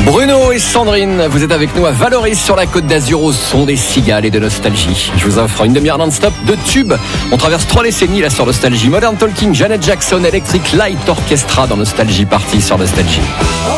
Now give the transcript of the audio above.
Bruno et Sandrine, vous êtes avec nous à Valoris sur la Côte d'Azur au son des cigales et de nostalgie. Je vous offre une demi-heure non-stop de tubes. On traverse 3 décennies là sur Nostalgie. Modern Talking, Janet Jackson, Electric Light Orchestra dans Nostalgie Party sur Nostalgie.